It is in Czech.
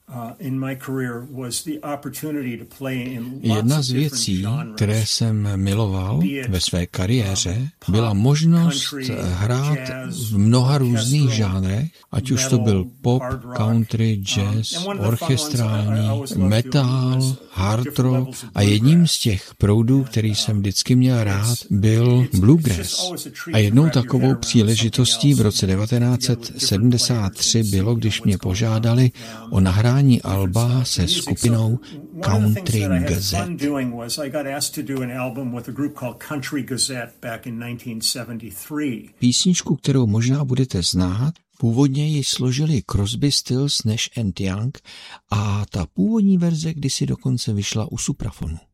Jedna z věcí, které jsem miloval ve své kariéře, byla možnost hrát v mnoha různých žánrech, ať už to byl pop, country, jazz, orchestrální, metal, hard rock a jedním z těch proudů, který jsem vždycky měl rád, byl bluegrass. A jednou takovou příležitostí v roce 1973 bylo, když mě požádali o nahrání alba se skupinou Country Gazette. Písničku, kterou možná budete znát, původně ji složili Crosby, Stills, Nash & Young a ta původní verze kdysi dokonce vyšla u Suprafonu.